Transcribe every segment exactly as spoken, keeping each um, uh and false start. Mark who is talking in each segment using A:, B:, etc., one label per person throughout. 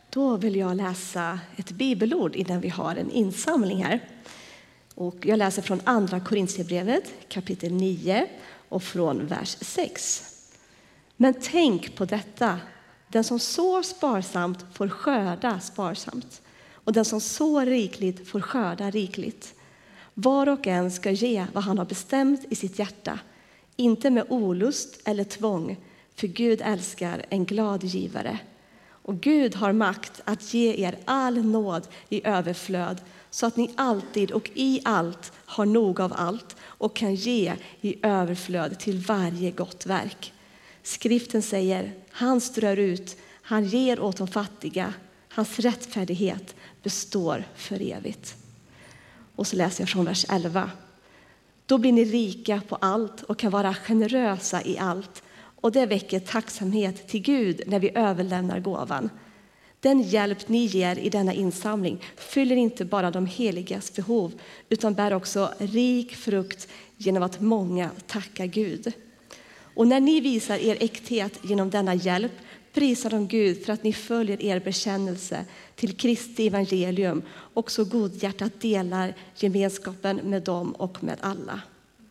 A: Då vill jag läsa ett bibelord innan vi har en insamling här. Och jag läser från andra Korinthierbrevet kapitel nio och från vers sex. Men tänk på detta. Den som sår sparsamt får skörda sparsamt. Och den som sår rikligt får skörda rikligt. Var och en ska ge vad han har bestämt i sitt hjärta. Inte med olust eller tvång. För Gud älskar en glad givare. Och Gud har makt att ge er all nåd i överflöd. Så att ni alltid och i allt har nog av allt. Och kan ge i överflöd till varje gott verk. Skriften säger, han strör ut, han ger åt de fattiga. Hans rättfärdighet består för evigt. Och så läser jag från vers elva. Då blir ni rika på allt och kan vara generösa i allt. Och det väcker tacksamhet till Gud när vi överlämnar gåvan. Den hjälp ni ger i denna insamling fyller inte bara de heligas behov utan bär också rik frukt genom att många tackar Gud. Och när ni visar er äkthet genom denna hjälp prisar de Gud för att ni följer er bekännelse till Kristi evangelium och så godhjärtat delar gemenskapen med dem och med alla.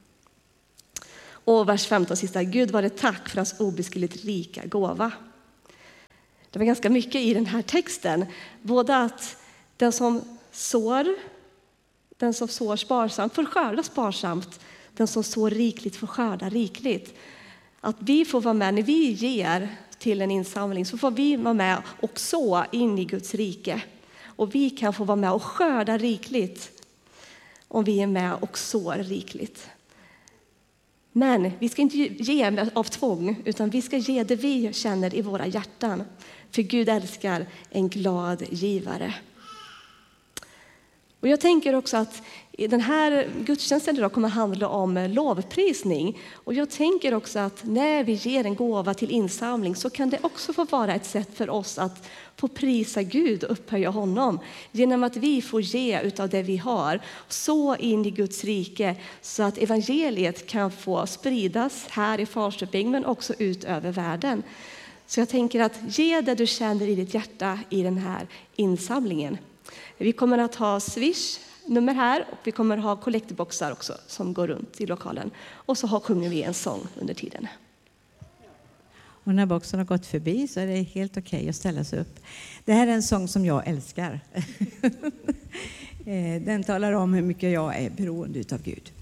A: Och vers femton sista. Gud var det tack för hans obeskrivligt rika gåva. Det var ganska mycket i den här texten. Både att den som sår, den som sår sparsamt får skörda sparsamt. Den som sår rikligt får skörda rikligt. Att vi får vara med när vi ger till en insamling så får vi vara med och så in i Guds rike. Och vi kan få vara med och skörda rikligt om vi är med och sår rikligt. Men vi ska inte ge av tvång utan vi ska ge det vi känner i våra hjärtan. För Gud älskar en glad givare. Och jag tänker också att den här gudstjänsten idag kommer handla om lovprisning. Och jag tänker också att när vi ger en gåva till insamling så kan det också få vara ett sätt för oss att få prisa Gud och upphöja honom. Genom att vi får ge utav det vi har så in i Guds rike så att evangeliet kan få spridas här i Falköping men också ut över världen. Så jag tänker att ge det du känner i ditt hjärta i den här insamlingen. Vi kommer att ha Swish nummer här och vi kommer att ha kollektorboxar också som går runt i lokalen. Och så har sjunger vi en sång under tiden.
B: Och när boxen har gått förbi så är det helt okej okay att ställa sig upp. Det här är en sång som jag älskar. Den talar om hur mycket jag är beroende av Gud.